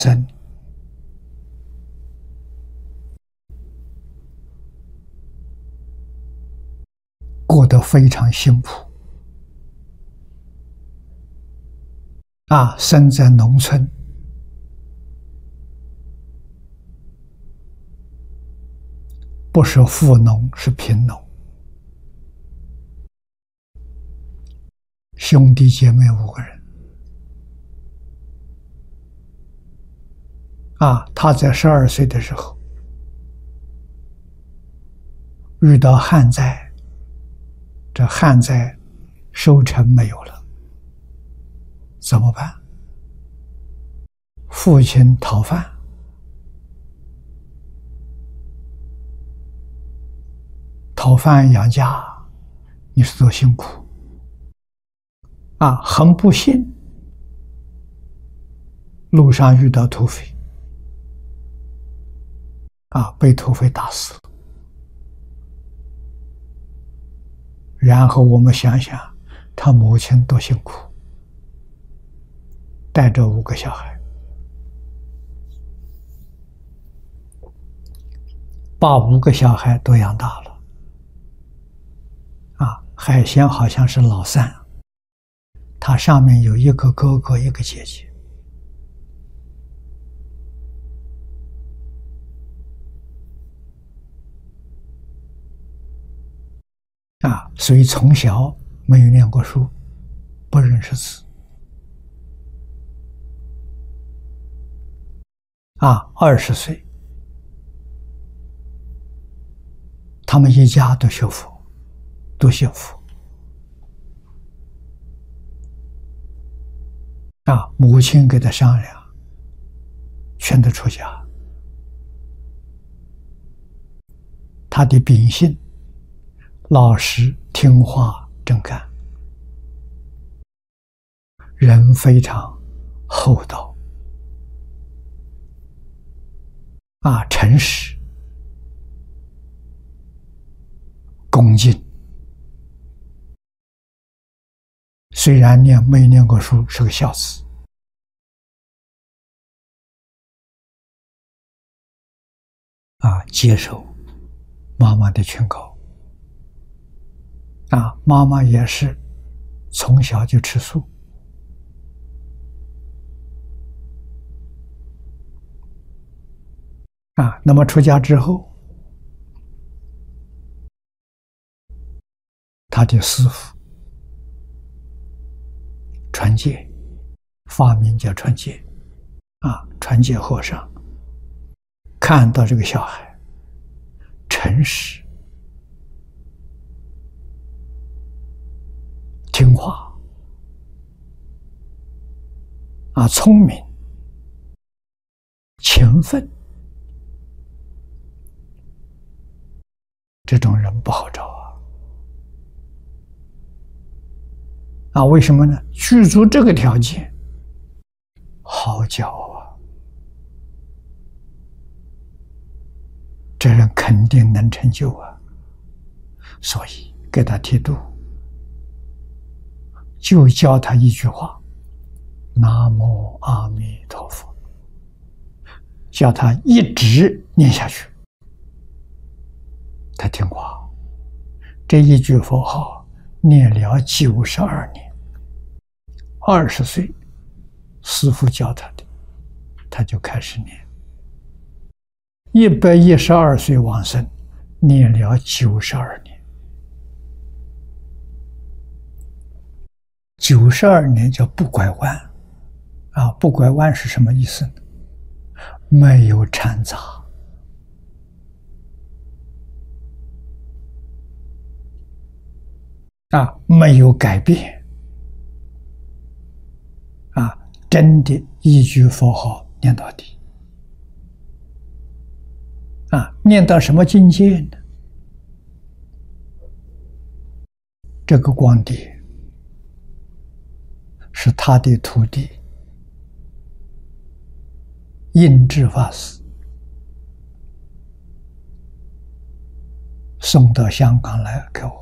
真过得非常辛苦生在农村，不是富农，是贫农。兄弟姐妹5个人他在12岁的时候遇到旱灾，这旱灾收成没有了，怎么办？父亲讨饭，讨饭养家，你是多辛苦很不幸，路上遇到土匪被土匪打死了。然后我们想想，他母亲多辛苦，带着5个小孩，把5个小孩都养大了。海鲜好像是老3，他上面有1个哥哥1个姐姐。所以从小没有念过书，不认识字。20岁，他们一家都学佛，都信佛。母亲给他商量，劝他出家。他的秉性老实听话正干，人非常厚道诚实恭敬。虽然没念过书，是个孝子接受妈妈的劝告妈妈也是从小就吃素那么出家之后，他的师父传戒，法名叫传戒传戒和尚看到这个小孩诚实听话聪明勤奋，这种人不好找为什么呢？具足这个条件，好教这人肯定能成就所以给他剃度，就教他一句话：南无阿弥陀佛，叫他一直念下去。他听话，这一句佛号念了92年，20岁师父教他的，他就开始念，112岁往生，念了92年。92年叫不拐弯不拐弯是什么意思呢？没有掺杂没有改变真的一句佛号念到底念到什么境界呢？这个光碟是他的徒弟印智法师送到香港来给我。